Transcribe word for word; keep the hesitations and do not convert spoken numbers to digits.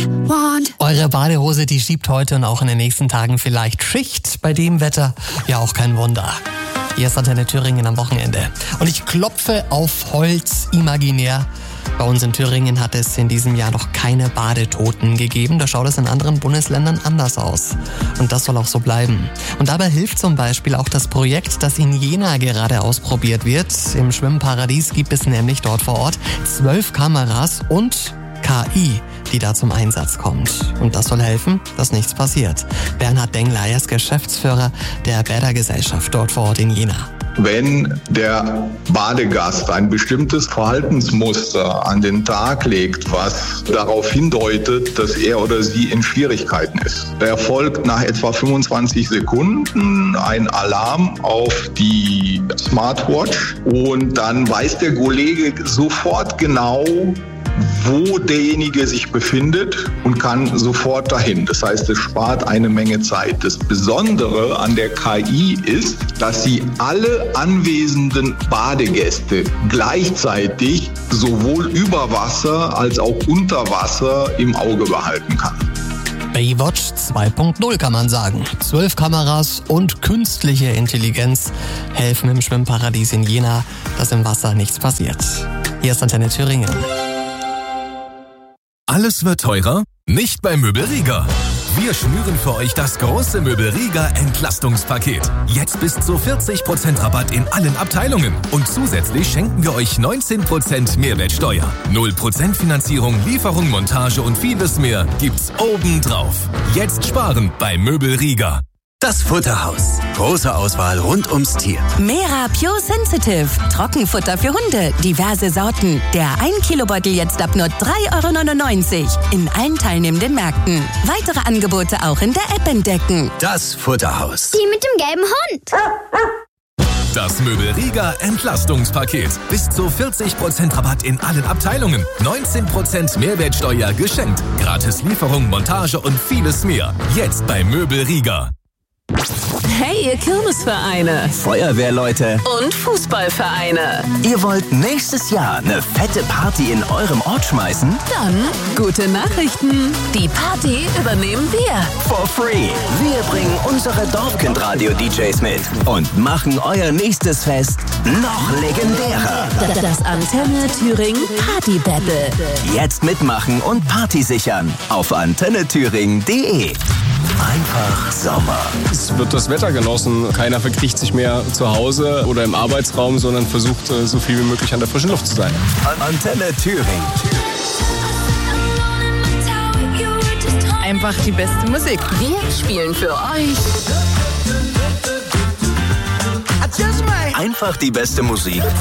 I want. Eure Badehose, die schiebt heute und auch in den nächsten Tagen vielleicht Schicht. Bei dem Wetter ja auch kein Wunder. Hier ist Antenne Thüringen am Wochenende. Und ich klopfe auf Holz imaginär. Bei uns in Thüringen hat es in diesem Jahr noch keine Badetoten gegeben. Da schaut es in anderen Bundesländern anders aus. Und das soll auch so bleiben. Und dabei hilft zum Beispiel auch das Projekt, das in Jena gerade ausprobiert wird. Im Schwimmparadies gibt es nämlich dort vor Ort zwölf Kameras und K I, die da zum Einsatz kommt. Und das soll helfen, dass nichts passiert. Bernhard Dengler, er ist Geschäftsführer der Bädergesellschaft dort vor Ort in Jena. Wenn der Badegast ein bestimmtes Verhaltensmuster an den Tag legt, was darauf hindeutet, dass er oder sie in Schwierigkeiten ist, erfolgt nach etwa fünfundzwanzig Sekunden ein Alarm auf die Smartwatch und dann weiß der Kollege sofort genau, wo derjenige sich befindet und kann sofort dahin. Das heißt, es spart eine Menge Zeit. Das Besondere an der K I ist, dass sie alle anwesenden Badegäste gleichzeitig sowohl über Wasser als auch unter Wasser im Auge behalten kann. Baywatch zwei Punkt null kann man sagen. Zwölf Kameras und künstliche Intelligenz helfen im Schwimmparadies in Jena, dass im Wasser nichts passiert. Hier ist Antenne Thüringen. Alles wird teurer? Nicht bei Möbelriga. Wir schnüren für euch das große Möbelriga Entlastungspaket. Jetzt bis zu vierzig Prozent Rabatt in allen Abteilungen. Und zusätzlich schenken wir euch neunzehn Prozent Mehrwertsteuer. null Prozent Finanzierung, Lieferung, Montage und vieles mehr gibt's obendrauf. Jetzt sparen bei Möbelriga. Das Futterhaus. Große Auswahl rund ums Tier. Mera Pure Sensitive. Trockenfutter für Hunde. Diverse Sorten. Der ein Kilo Beutel jetzt ab nur drei Euro neunundneunzig. In allen teilnehmenden Märkten. Weitere Angebote auch in der App entdecken. Das Futterhaus. Die mit dem gelben Hund. Das Möbelriga Entlastungspaket. Bis zu vierzig Prozent Rabatt in allen Abteilungen. neunzehn Prozent Mehrwertsteuer geschenkt. Gratis Lieferung, Montage und vieles mehr. Jetzt bei Möbelriga. Hey, ihr Kirmesvereine. Feuerwehrleute. Und Fußballvereine. Ihr wollt nächstes Jahr eine fette Party in eurem Ort schmeißen? Dann gute Nachrichten. Die Party übernehmen wir. For free. Wir bringen unsere Dorfkind-Radio-D Js mit und machen euer nächstes Fest noch legendärer. Das Antenne Thüringen Party Battle. Jetzt mitmachen und Party sichern auf antenne thüringen punkt de. Einfach Sommer. Es wird das Wetter genossen. Keiner verkriecht sich mehr zu Hause oder im Arbeitsraum, sondern versucht, so viel wie möglich an der frischen Luft zu sein. Antenne Thüringen. Einfach die beste Musik. Wir spielen für euch. Einfach die beste Musik.